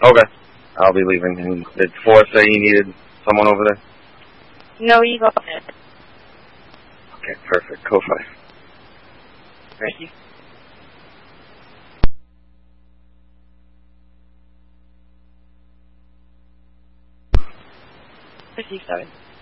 Okay. I'll be leaving. And did 4 say he needed someone over there? No, you go ahead. Okay, perfect. Code 5. Thank you. $57.